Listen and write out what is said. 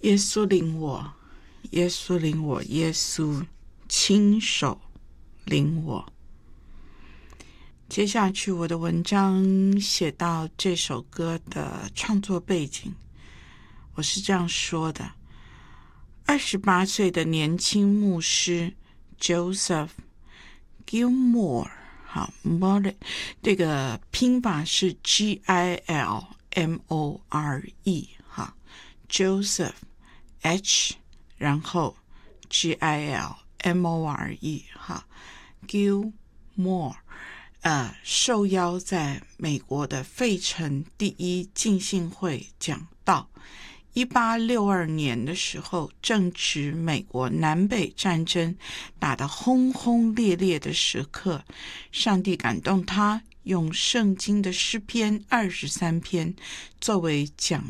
耶稣领我，耶稣领我，耶稣亲手领我。接下去我的文章写到这首歌的创作背景，我是这样说的：28岁的年轻牧师 Joseph Gilmore， 好 ，More 这个拼法是 Gilmore， 哈 ，Joseph H， 然后 Gilmore， 哈 ，Gilmore。受邀在美国的费城第一浸信会讲道。1862年的时候，正值美国南北战争打得轰轰烈烈的时刻，上帝感动他，用圣经的诗篇23篇作为讲